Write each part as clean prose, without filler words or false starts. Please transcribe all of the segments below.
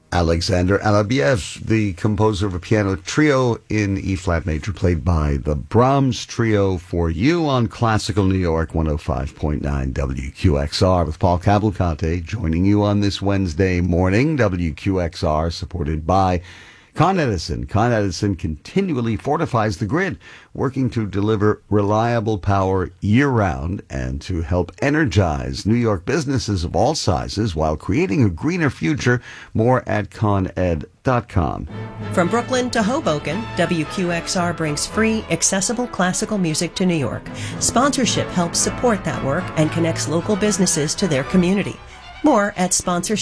Alexander Alabiev, the composer of a piano trio in E-flat major, played by the Brahms Trio for you on Classical New York 105.9 WQXR, with Paul Cavalcante joining you on this Wednesday morning. WQXR, supported by Con Edison. Con Edison continually fortifies the grid, working to deliver reliable power year-round and to help energize New York businesses of all sizes while creating a greener future. More at coned.com. From Brooklyn to Hoboken, WQXR brings free, accessible classical music to New York. Sponsorship helps support that work and connects local businesses to their community. More at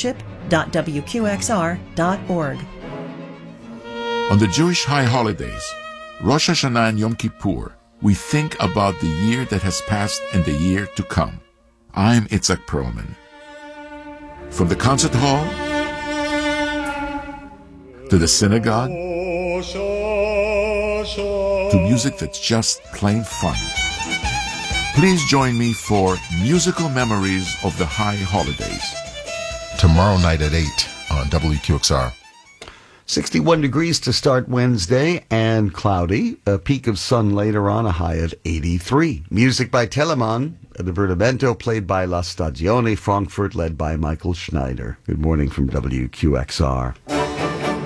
sponsorship.wqxr.org. On the Jewish high holidays, Rosh Hashanah and Yom Kippur, we think about the year that has passed and the year to come. I'm Itzhak Perlman. From the concert hall to the synagogue to music that's just plain fun. Please join me for Musical Memories of the High Holidays. Tomorrow night at 8 on WQXR. 61 degrees to start Wednesday and cloudy. A peak of sun later on, a high of 83. Music by Telemann, a divertimento played by La Stagione Frankfurt, led by Michael Schneider. Good morning from WQXR.